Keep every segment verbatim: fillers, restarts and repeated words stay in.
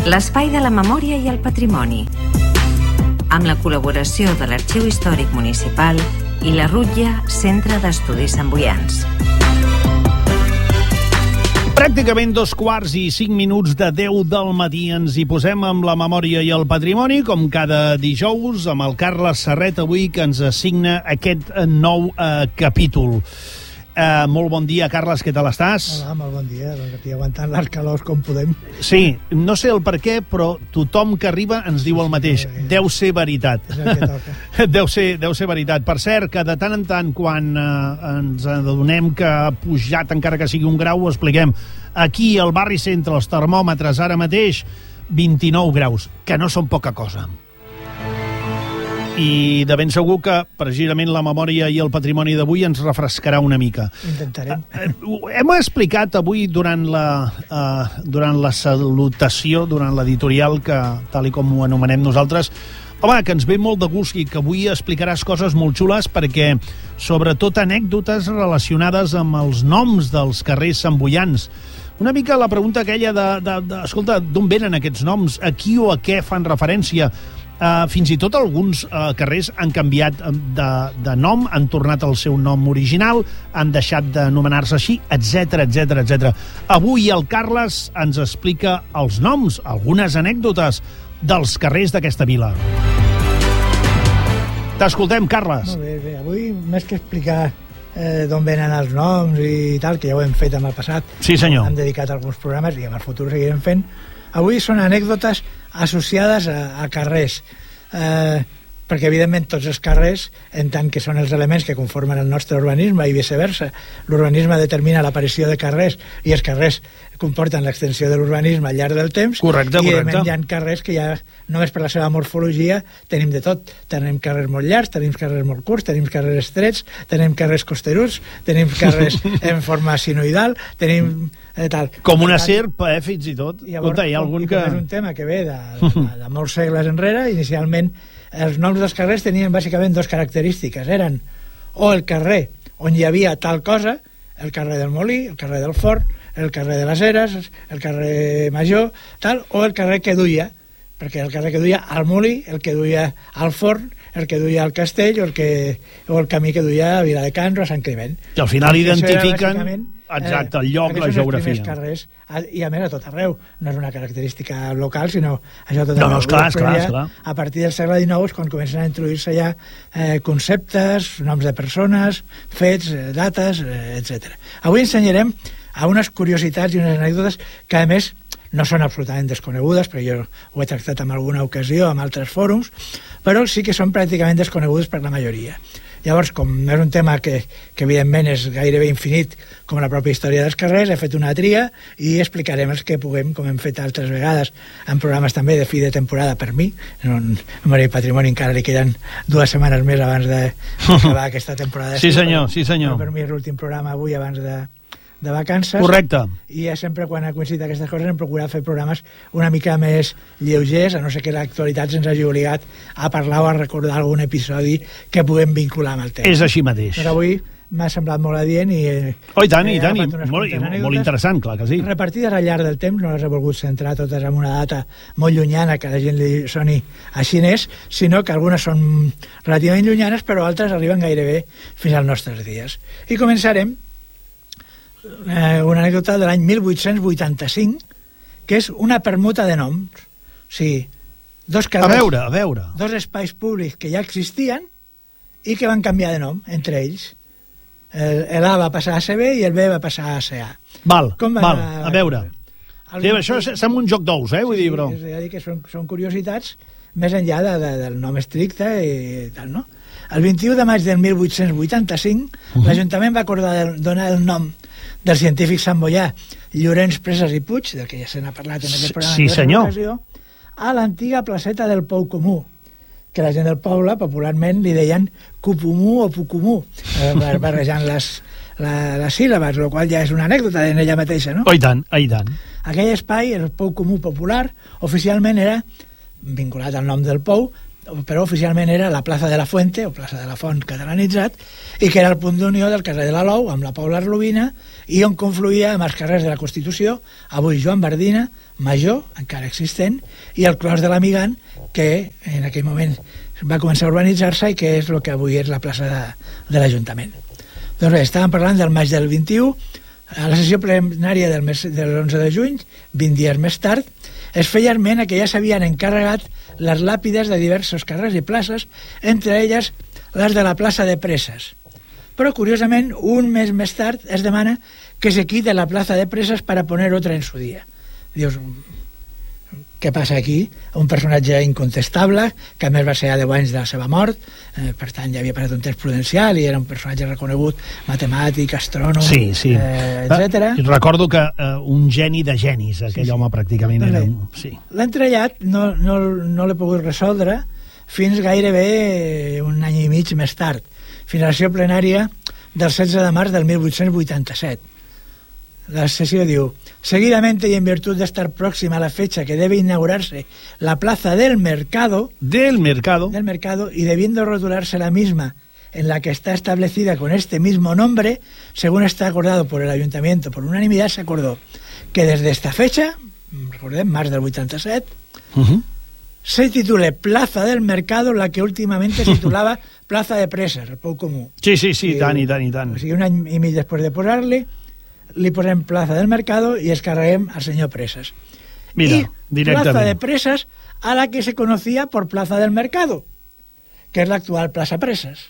l'espai de la memòria i el patrimoni, amb la col·laboració de l'Arxiu Històric Municipal i la Rutlla Centre d'Estudis Santboians. Pràcticament dos quarts i cinc minuts de deu del matí ens hi posem amb la memòria i el patrimoni, com cada dijous, amb el Carles Serret avui, que ens assigna aquest nou eh, capítol. Uh, molt bon dia, Carles, què tal estàs? Hola, molt bon dia, doncs aquí aguantant les calors com podem. Sí, no sé el per què, però tothom que arriba ens diu el mateix. Deu ser veritat. És el que toca. Deu ser, deu ser veritat. Per cert, que de tant en tant, quan uh, ens adonem que ha pujat, encara que sigui un grau, ho expliquem. Aquí, al barri centre, els termòmetres, ara mateix, vint-i-nou graus, que no són poca cosa. I de ben segur que precisament la memòria i el patrimoni d'avui ens refrescarà una mica. Intentarem. Uh, hem explicat avui durant la, uh, durant la salutació, durant l'editorial, que tal i com ho anomenem nosaltres, home, que ens ve molt de gust i que avui explicaràs coses molt xules, perquè sobretot anècdotes relacionades amb els noms dels carrers santboians. Una mica la pregunta aquella de, de, de escolta, d'on venen aquests noms? A qui o a què fan referència? Uh, fins i tot alguns uh, carrers han canviat de, de nom, han tornat al seu nom original, han deixat d'anomenar-se així, etcètera, etcètera, etcètera. Avui el Carles ens explica els noms, algunes anècdotes dels carrers d'aquesta vila. T'escoltem, Carles. Molt bé, bé. Avui, més que explicar eh, d'on venen els noms i tal, que ja ho hem fet en el passat, sí, senyor. Hem dedicat alguns programes i en el futur seguirem fent. Avui són anècdotes associades a, a carrers, eh, perquè evidentment tots els carrers, en tant que són els elements que conformen el nostre urbanisme i viceversa, l'urbanisme determina l'aparició de carrers i els carrers comporten l'extensió de l'urbanisme al llarg del temps. Correcte, i correcte. hi ha carrers que ja només per la seva morfologia tenim de tot. Tenim carrers molt llargs, tenim carrers molt curts, tenim carrers estrets, tenim carrers costeruts, tenim carrers en forma sinoidal, tenim eh, tal. Com una serp, eh, fins i tot. Llavors, Escolta, hi ha algun que... és un tema que ve de, de, de molts segles enrere. Inicialment els noms dels carrers tenien bàsicament dues característiques. Eren o el carrer on hi havia tal cosa, el carrer del Molí, el carrer del Forn, el carrer de les Eres, el carrer Major, tal, o el carrer que duia, perquè el carrer que duia al Molí, el que duia al Forn, el que duia al Castell, o el, que, o el camí que duia a Viladecans o a Sant Climent. Que al final Això identifiquen... Exacte, el lloc, la geografia. Carrers, i a més a tot arreu. No és una característica local, sinó això a tot arreu. No, no, esclar, esclar, ja, esclar. A partir del segle dinou és quan comencen a introduir-se ja eh, conceptes, noms de persones, fets, eh, dates, eh, etcètera. Avui ensenyarem a unes curiositats i unes anècdotes que, a més, no són absolutament desconegudes, però jo ho he tractat en alguna ocasió, en altres fòrums, però sí que són pràcticament desconegudes per la majoria. Llavors, com és un tema que, que evidentment és gairebé infinit, com la pròpia història dels carrers, he fet una tria i explicarem els que puguem, com hem fet altres vegades en programes també de fi de temporada per mi. En Memòria i Patrimoni encara li queden dues setmanes més abans d'acabar aquesta temporada. Sí, senyor, sí, senyor. Per mi és l'últim programa avui abans de, de vacances. Correcte. I ja sempre quan ha coincidit aquestes coses hem procurat fer programes una mica més lleugers, a no ser que l'actualitat ens hagi obligat a parlar o a recordar algun episodi que puguem vincular amb el tema. És així mateix. Però avui m'ha semblat molt adient i... Oh, i tant, i tant, i molt, molt interessant, clar que sí. Repartides al llarg del temps, no les he volgut centrar totes en una data molt llunyana que a la gent li soni així n'és, sinó que algunes són relativament llunyanes, però altres arriben gairebé fins als nostres dies. I començarem eh, una anècdota de l'any mil vuit-cents vuitanta-cinc, que és una permuta de noms. O sigui, dos carrers, a veure, a veure. dos espais públics que ja existien i que van canviar de nom entre ells. El A va passar a ser B i el B va passar a ser A. Val, Com val, a, a veure. Sí, això sembla un joc d'ous, eh? Vull sí, dir, bro. És a dir, que són, són curiositats més enllà de, de, del nom estricte i tal, no? El vint-i-u de maig del mil vuit-cents vuitanta-cinc, uh -huh. l'Ajuntament va acordar de, donar el nom del científic santboià Llorenç Presas i Puig, del que ja se n'ha parlat en aquest programa, sí, senyor, ocasió, a l'antiga placeta del Pou Comú, que la gent del poble popularment li deien Cupumú o Pucumú, eh, barrejant les, la, les síl·labes, el qual ja és una anècdota en ella mateixa, no? Oh, i tant, oh, i tant. Aquell espai, el Pou Comú Popular, oficialment era vinculat al nom del pou, però oficialment era la plaça de la Fuente, o plaça de la Font catalanitzat, i que era el punt d'unió del carrer de l'Alou amb la Paula Arlovina, i on confluïa amb els carrers de la Constitució, avui Joan Bardina, Major, encara existent, i el Clos de l'Amigant, que en aquell moment va començar a urbanitzar-se i que és el que avui és la plaça de, de l'Ajuntament. Doncs bé, estàvem parlant del maig del vint-i-u, a la sessió plenària del mes de l'onze de juny, vint dies més tard, es feia esment que ja s'havien encarregat les làpides de diversos carrers i places, entre elles les de la plaça de Preses. Però, curiosament, un mes més tard es demana que se quite la plaza de Preses para poner otra en su día. Dius, què passa aquí? Un personatge incontestable, que a més va ser a deu anys de la seva mort, eh, per tant ja havia passat un temps prudencial i era un personatge reconegut, matemàtic, astrònom, sí, sí. eh, etcètera. Ah, recordo que eh, un geni de genis, aquell sí, sí. home pràcticament doncs era un... Sí. L'entrellat no, no, no l'he pogut resoldre fins gairebé un any i mig més tard, fins a la sessió plenària del setze de març del mil vuit-cents vuitanta-set. La sesión diu: seguidamente y en virtud de estar próxima a la fecha que debe inaugurarse la plaza del mercado del mercado del mercado y debiendo rotularse la misma en la que está establecida con este mismo nombre, según está acordado por el ayuntamiento por unanimidad, se acordó que desde esta fecha, recordem, març del vuitanta-set, uh-huh. se titule Plaza del Mercado, la que últimamente se titulava Plaza de Preses, el pou comú. Sí, sí, sí, I, tant i tant i tant. O sigui, un any i mig després de posar-li, li posem Plaza del Mercado i es carreguem al senyor Preses. Mira, y directament. Plaza de Preses a la que se conocía por Plaza del Mercado, que es la actual Plaza Preses.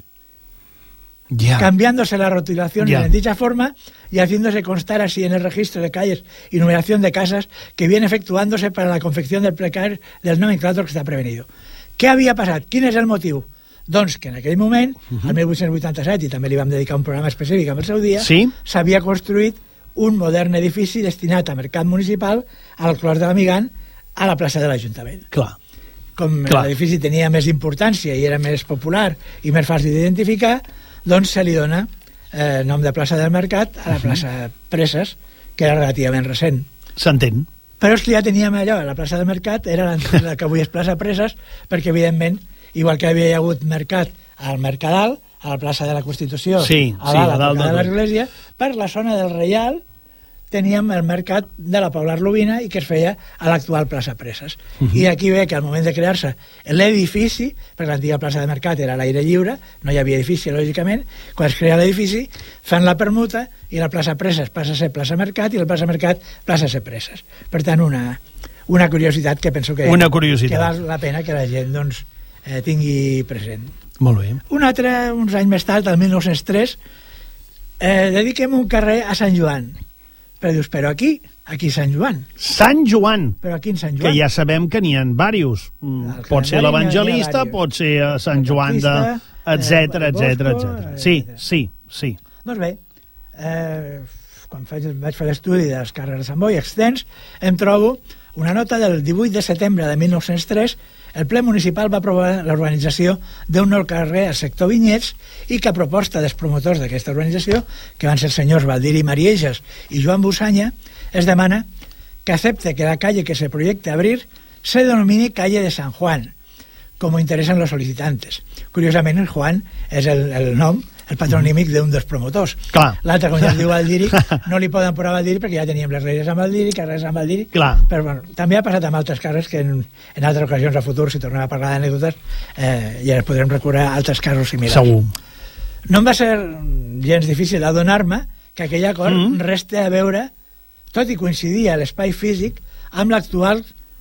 Ya. Cambiándose la rotulación ya. en dicha forma y haciéndose constar así en el registro de calles y numeración de casas que viene efectuándose para la confección del precario del nomenclator que está prevenido. Què havia passat? Quin és el motiu? Doncs que en aquell moment, uh-huh. el mil vuit-cents vuitanta-set, i també li vam dedicar un programa específic amb el seu dia, sí? s'havia construït un modern edifici destinat a mercat municipal al Clos de l'Amigant, a la plaça de l'Ajuntament. Clar. Com Clar. l'edifici tenia més importància i era més popular i més fàcil d'identificar, doncs se li dona eh, nom de plaça del Mercat a la plaça Preses, que era relativament recent. S'entén. Però és que ja teníem allò, la plaça del Mercat era la, la que avui és plaça Preses, perquè evidentment, igual que havia hagut mercat al Mercadal, a la plaça de la Constitució, sí, a sí, dalt, a dalt de de l'església, per la zona del Reial teníem el mercat de la Paula Arlovina i que es feia a l'actual plaça Preses. Uh-huh. I aquí ve que al moment de crear-se l'edifici, perquè l'antiga plaça de mercat era a l'aire lliure, no hi havia edifici, lògicament, quan es crea l'edifici, fan la permuta i la plaça Preses passa a ser plaça Mercat i la plaça Mercat passa a ser Preses. Per tant, una, una curiositat que penso que, una curiositat. que val la pena que la gent doncs, eh, tingui present. Molt bé. Un altre, uns anys més tard, el mil nou-cents tres, eh, dediquem un carrer a Sant Joan. Però dius, però aquí, aquí Sant Joan. Sant Joan. Però aquí en Sant Joan. Que ja sabem que n'hi ha diversos. Pot ser l'evangelista, pot ser Sant Joan de... etcètera, etcètera, etcètera. Sí, sí, sí. Doncs bé, eh, quan faig, vaig fer l'estudi dels carrers de Sant Boi extens, em trobo una nota del divuit de setembre de mil nou-cents tres. El ple municipal va aprovar l'urbanització d'un nou carrer al sector Vinyets i que a proposta dels promotors d'aquesta urbanització, que van ser els senyors Baldiri Mariejas i Joan Busanya, es demana que acepte que la calle que se proyecte abrir se denomine calle de San Juan, como interesan los solicitantes. Curiosament, el Juan és el, el nom, el patronímic d'un dels promotors. Clar. L'altre, com ja es diu Baldiri, no li poden posar Baldiri perquè ja teníem les regles amb Baldiri, carrers amb Baldiri. Clar. Però bueno, també ha passat amb altres carrers que en, en altres ocasions a futur, si tornem a parlar d'anècdotes, eh, ja ens podrem recordar altres casos similars. Segur. No em va ser gens difícil adonar-me que aquell acord mm. resta a veure, tot i coincidir a l'espai físic, amb l'actual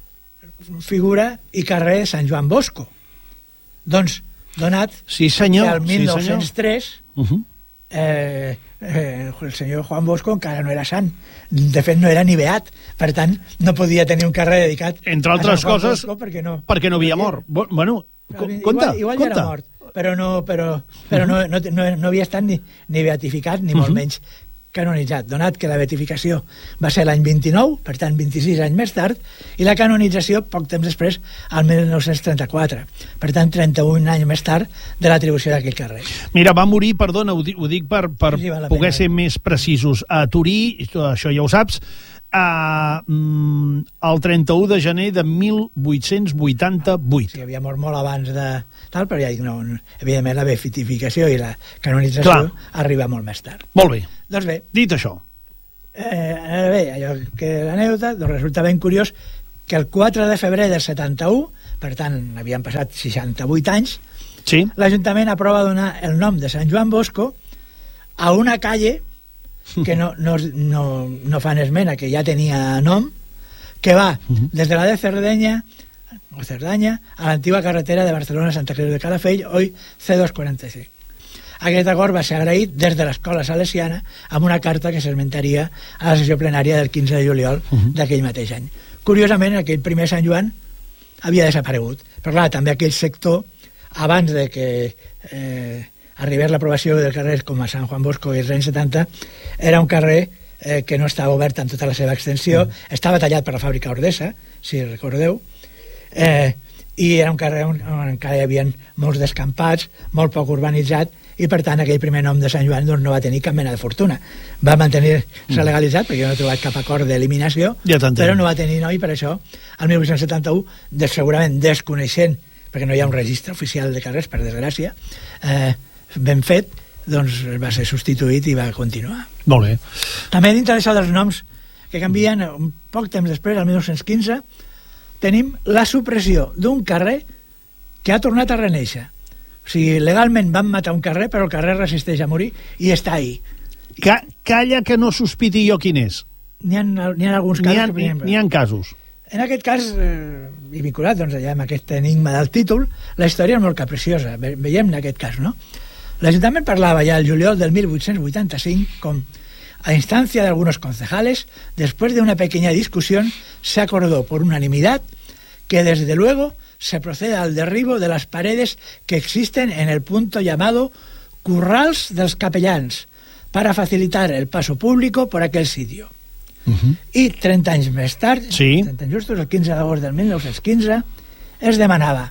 figura i carrer de Sant Joan Bosco. Doncs, donat sí, senyor. que el mil nou-cents tres sí, uh-huh. eh, eh, el senyor Juan Bosco encara no era sant, de fet no era ni beat, per tant no podia tenir un carrer dedicat entre altres coses Bosco perquè no, perquè no havia mort. Bueno, compte, igual, igual compte. Ja era mort, però no, però, però no, no, no, no havia estat ni, ni beatificat ni molt uh-huh. menys canonitzat, donat que la beatificació va ser l'any vint-i-nou, per tant vint-i-sis anys més tard, i la canonització poc temps després, al mil nou-cents trenta-quatre, per tant trenta-un anys més tard de l'atribució d'aquell carrer. Mira, va morir, perdona, ho dic, ho dic per, per sí, sí, poder pena. ser més precisos, a Turí, això ja ho saps, uh, el trenta-u de gener de mil vuit-cents vuitanta-vuit. Sí, havia mort molt abans de tal, però ja dic, no, evidentment la beatificació i la canonització Clar. arriba molt més tard. Molt bé. Doncs bé, Dit això. eh, bé, allò que l'anècdota, doncs resulta ben curiós que el quatre de febrer del setanta-u, per tant, havien passat seixanta-vuit anys, Sí. l'Ajuntament aprova donar el nom de Sant Joan Bosco a una calle que no, no, no, no fan esmena, que ja tenia nom, que va des de la de Cerdanya, o Cerdanya a l'antiga carretera de Barcelona a Santa Creu de Calafell, hoy C dos quaranta-cinc. Aquest acord va ser agraït des de l'escola salesiana amb una carta que s'esmentaria a la sessió plenària del quinze de juliol d'aquell mateix any. Curiosament, aquell primer Sant Joan havia desaparegut, però clar, també aquell sector, abans de que eh, arribés l'aprovació del carrer com a Sant Juan Bosco i els anys setanta, era un carrer eh, que no estava obert en tota la seva extensió, mm. estava tallat per la fàbrica Ordesa, si recordeu, eh, i era un carrer on, on encara hi havia molts descampats, molt poc urbanitzat, i per tant aquell primer nom de Sant Joan doncs, no va tenir cap mena de fortuna. Va mantenir-se mm. legalitzat, perquè jo no he trobat cap acord d'eliminació, ja però no va tenir nom, i per això, el mil vuit-cents setanta-u, de, segurament desconeixent, perquè no hi ha un registre oficial de carrers, per desgràcia, eh, ben fet, doncs va ser substituït i va continuar. Molt bé. També dintre d'això dels noms que canvien, un poc temps després, el mil nou-cents quinze, tenim la supressió d'un carrer que ha tornat a reneixer. O sigui, legalment van matar un carrer, però el carrer resisteix a morir i està ahí. Ca calla que no sospiti jo quin és. N'hi ha, n'hi ha alguns casos... N'hi ha, que, per exemple, n'hi ha casos. En aquest cas, eh, i vinculat doncs, allà amb aquest enigma del títol, la història és molt capriciosa. Ve veiem en aquest cas, no? L'Ajuntament parlava ya el juliol del mil vuit-cents vuitanta-cinc con, a instancia de algunos concejales, después de una pequeña discusión, se acordó por unanimidad que desde luego se proceda al derribo de las paredes que existen en el punto llamado Currals dels Capellans para facilitar el paso público por aquel sitio. Uh-huh. I trenta anys més tard, sí. trenta anys justos, el quinze d'agost del mil nou-cents quinze, es demanava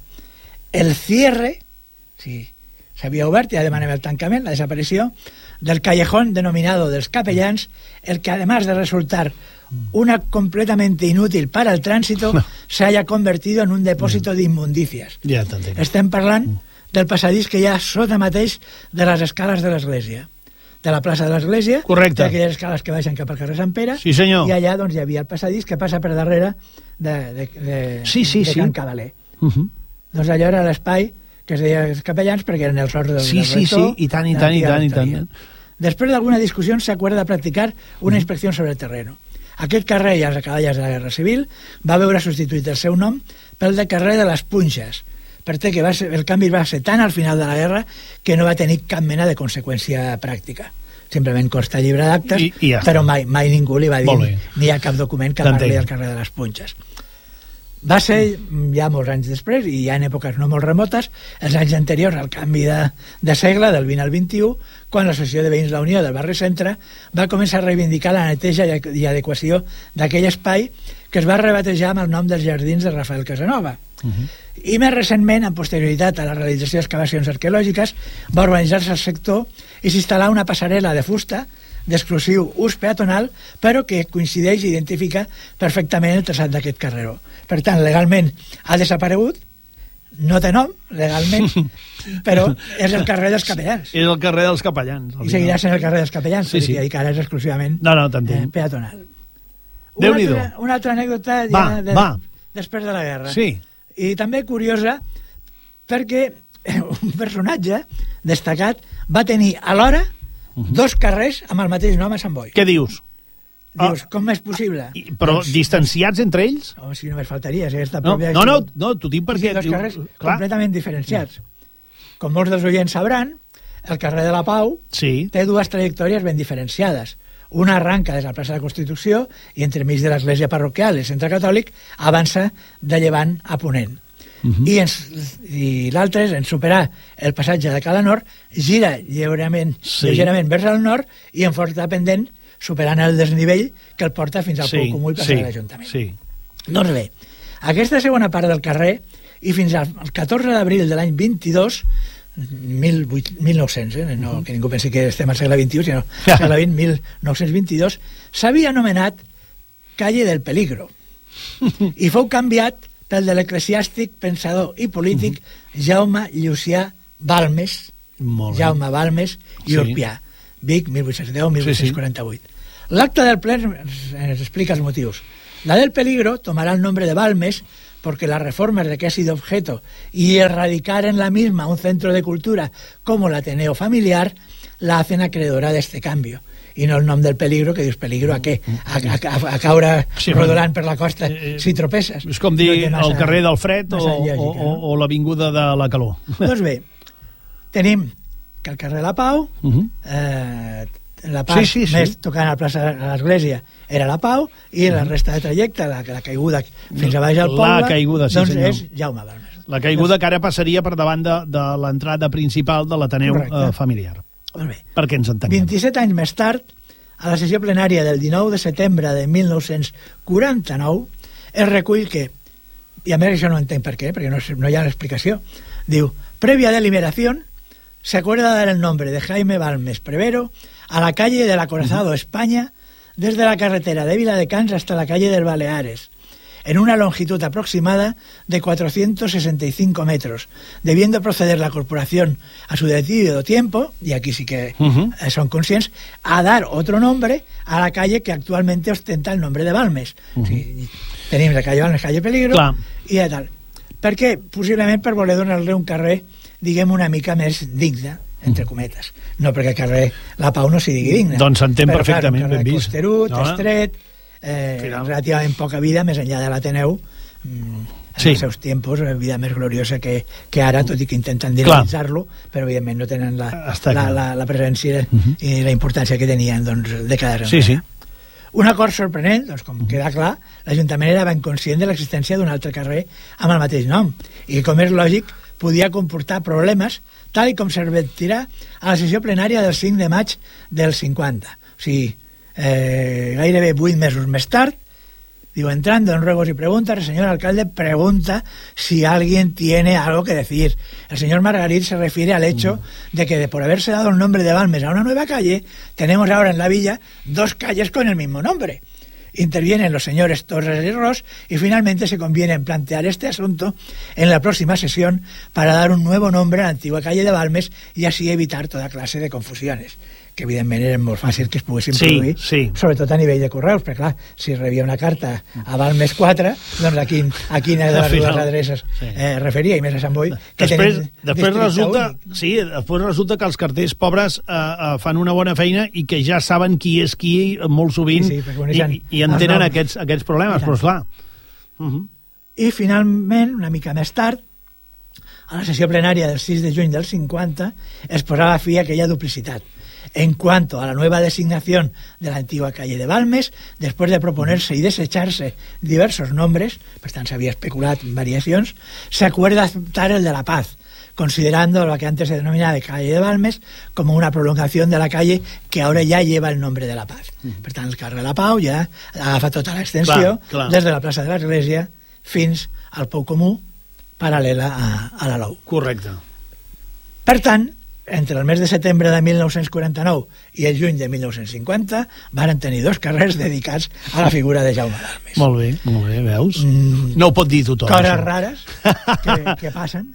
el cierre, sí, s'havia obert, ja demanem el tancament, la desaparició, del callejón denominado dels Capellans, el que además de resultar una completamente inútil para el tránsito, no. se haya convertido en un depósito no. d'inmundícies. Ja t'entenc. Estem parlant mm. del passadís que hi ha sota mateix de les escales de l'església, de la plaça de l'església, d'aquelles escales que baixen cap al carrer Sant Pere, sí, senyor. I allà doncs, hi havia el passadís que passa per darrere de, de, de, sí, sí, de sí. Can Cadaler. Uh -huh. Doncs allò era l'espai que es deia els Capellans perquè eren els horts del, sí, del sí, rector. Sí, i tant, i tant, i tant, i tant. Después de alguna discusión se acuerda practicar una inspección sobre el terreno. Aquest carrer i els acaballes de la Guerra Civil va veure substituït el seu nom pel de carrer de les Punxes, perquè va ser, el canvi va ser tan al final de la guerra que no va tenir cap mena de conseqüència pràctica. Simplement consta llibre d'actes, ja però mai, mai ningú li va dir ni hi ha cap document que parli del carrer de les Punxes. Va ser ja molts anys després, i ja en èpoques no molt remotes, els anys anteriors al canvi de, de segle, del vint al vint-i-u, quan l'Associació de Veïns La Unió del barri Centre va començar a reivindicar la neteja i adequació d'aquell espai que es va rebatejar amb el nom dels Jardins de Rafael Casanova. Uh-huh. I més recentment, en posterioritat a la realització d'excavacions arqueològiques, va urbanitzar-se el sector i s'instal·lar una passarel·la de fusta d'exclusiu ús peatonal, però que coincideix i identifica perfectament el traçat d'aquest carreró. Per tant, legalment ha desaparegut, no té nom, legalment, però és el carrer dels Capellans. És el carrer dels Capellans. I seguirà sent el carrer dels Capellans, sí, sí. Que ara és exclusivament no, no, eh, peatonal. Una altra, una altra anècdota va, ja de, va. després de la guerra. Sí. I també curiosa, perquè un personatge destacat va tenir alhora uh-huh. dos carrers amb el mateix nom a Sant Boi. Què dius? Dius, ah, com és possible? I, però doncs, distanciats entre ells? Home, si només faltaria. Si no, no, no, no, t'ho dic perquè... Sí, dos carrers diu, completament diferenciats. Com molts dels oients sabran, el carrer de la Pau sí. té dues trajectòries ben diferenciades. Una arranca des de la plaça de la Constitució i entremig de l'església parroquial i el centre catòlic avança de llevant a ponent. Uh-huh. I, ens, i l'altre és en superar el passatge de Cala Nord, gira lleugerament, sí. lleugerament vers al nord i en forta pendent superant el desnivell que el porta fins al sí, Pou Comú i passar sí, a l'Ajuntament. Sí. Doncs bé, aquesta segona part del carrer i fins al catorze d'abril de l'any vint-i-dos, mil nou-cents, eh? no, que ningú pensi que estem al segle vint-i-u, sinó al segle vint, mil nou-cents vint-i-dos, s'havia anomenat Calle del Peligro, i fou canviat pel de l'eclesiàstic, pensador i polític Jaume Llucià Balmes, Jaume Balmes i Urpià, Vic, mil vuit-cents deu a mil vuit-cents quaranta-vuit. Sí, sí. L'acta del ple ens explica els motivos. La del Peligro tomará el nombre de Balmes porque las reformas de que ha sido objeto y erradicar en la misma un centro de cultura como el Ateneo Familiar la hacen acreedora de este cambio. I no el nom del Peligro, que dius, peligro a què? A, a, a, a caure sí, rodolant per la costa eh, si tropesses. És com dir no massa, el carrer del Fred o, lògica, o, o, o l'avinguda de la Calor. Doncs bé, tenim que el carrer de la Pau, uh -huh. eh, la part sí, sí, sí. més tocant a la plaça de l'Església era la Pau, i la resta de trajecte, la, la caiguda fins a baix al poble, la caiguda, sí, doncs senyor. és Jaume Balmes. La caiguda que ara passaria per davant de, de l'entrada principal de l'Ateneu eh, Familiar. Molt bé. Perquè ens entenguem. vint-i-set anys més tard, a la sessió plenària del dinou de setembre de mil nou-cents quaranta-nou, es recull que, i a més això no entenc per què, perquè no, no hi ha explicació, diu, previa deliberación, se acuerda dar el nombre de Jaime Balmes Prevero a la calle del Acorazado, uh-huh. España, desde la carretera de Viladecans hasta la calle del Baleares, en una longitud aproximada de cuatrocientos sesenta y cinco metros, debiendo proceder la corporación a su debido tiempo, y aquí sí que uh-huh. son conscientes, a dar otro nombre a la calle que actualmente ostenta el nombre de Balmes. Uh-huh. Sí, tenim la calle Balmes, calle Peligro, clar. I tal. Per què? Possiblement per voler donar-li un carrer, diguem, una mica més digne, entre cometes. No perquè el carrer La Pau no s'hi digui digne. Doncs s'entén perfectament, ben vist. Costerut, no, estret, eh, relativament poca vida, més enllà de l'Ateneu, mm, en sí. els seus tempos, vida més gloriosa que, que ara, tot i que intenten dinamitzar-lo, però evidentment no tenen la, la, la, la presència uh-huh. i la importància que tenien doncs, dècades sí, sí. Un acord sorprenent, doncs, com uh-huh. queda clar, l'Ajuntament era ben conscient de l'existència d'un altre carrer amb el mateix nom, i com és lògic, podia comportar problemes, tal i com s'advertirà a la sessió plenària del cinc de maig del cinquanta. O sigui, eh, gairebé vuit mesos més tard, digo, entrando en ruegos y preguntas, el señor alcalde pregunta si alguien tiene algo que decir. El señor Margarit se refiere al hecho de que de por haberse dado el nombre de Balmes a una nueva calle, tenemos ahora en la villa dos calles con el mismo nombre. Intervienen los señores Torres y Ros y finalmente se conviene en plantear este asunto en la próxima sesión para dar un nuevo nombre a la antigua calle de Balmes y así evitar toda clase de confusiones, que evidentment era molt fàcil que es poguessin sí, produir, sí. sobretot a nivell de correus, perquè clar, si rebia una carta a Balmes quatre, doncs a, quin, a quina de les dues adreces sí. eh, referia, i més a Sant Boi, que després, tenen després resulta, sí, després resulta que els carters pobres eh, eh, fan una bona feina i que ja saben qui és qui molt sovint sí, sí, i, i entenen aquests, aquests problemes, però esclar. Uh-huh. I finalment, una mica més tard, a la sessió plenària del sis de juny del cinquanta, es posava fi a aquella duplicitat. En cuanto a la nueva designación de la antigua calle de Balmes, después de proponerse y desecharse diversos nombres, per tant s'havia especulat en variacions, se acuerda aceptar el de La Paz, considerando lo que antes se denominaba de calle de Balmes como una prolongación de la calle que ahora ya lleva el nombre de La Paz. Per tant, el carrer de La Pau ja agafa tota l'extensió, des de la plaça de l'Església fins al Pou Comú, paral·lela a, a la Lou. Correcte. Per tant, entre el mes de setembre de mil nou-cents quaranta-nou i el juny de mil nou-cents cinquanta varen tenir dos carrers dedicats a la figura de Jaume Balmes. Molt bé, molt bé, veus? Mm, no ho pot dir tothom. Coses això. rares que, que passen.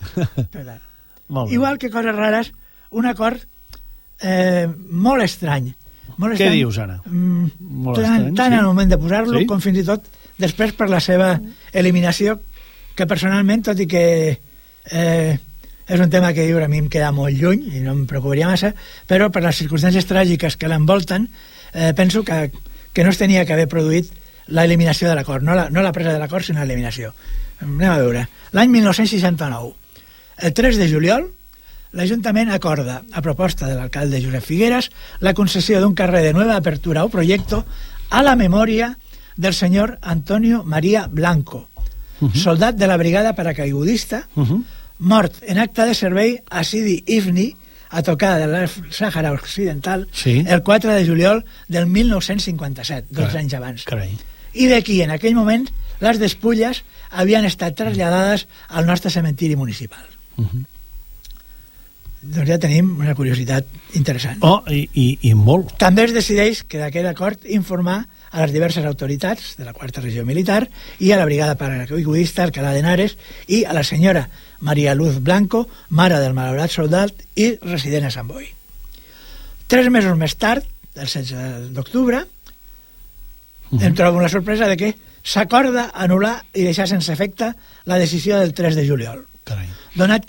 Igual que coses rares, un acord eh, molt estrany. Molt Què estrany, dius ara? Mm, molt tant estrany, tant sí. al moment de posar-lo sí? com fins i tot després per la seva eliminació, que personalment, tot i que eh, és un tema que diu, a mi em queda molt lluny i no em preocuparia massa, però per les circumstàncies tràgiques que l'envolten eh, penso que, que no es tenia que haver produït la eliminació de l'acord, no, la, no la presa de l'acord sinó l'eliminació. Anem a veure. L'any mil nou-cents seixanta-nou, el tres de juliol, l'Ajuntament acorda, a proposta de l'alcalde Josep Figueras, la concessió d'un carrer de nueva apertura o proyecto a la memòria del senyor Antonio María Blanco, uh-huh. soldat de la brigada paracaigudista, uh-huh. mort en acte de servei a Sidi Ifni, a tocar de la Sàhara Occidental, sí. el quatre de juliol del mil nou-cents cinquanta-set, dos anys abans. Carai. I d'aquí, en aquell moment, les despulles havien estat traslladades al nostre cementiri municipal. Uh-huh. doncs ja tenim una curiositat interessant. Oh, i, i, i molt. També es decideix que d'aquest acord informar a les diverses autoritats de la quarta regió militar i a la brigada paracaigudista Alcalá de Henares i a la senyora María Luz Blanco, mare del malaurat soldat i resident a Sant Boi. Tres mesos més tard, el setze d'octubre, uh-huh. em trobo una sorpresa de que s'acorda anul·lar i deixar sense efecte la decisió del tres de juliol. Carai. Donat que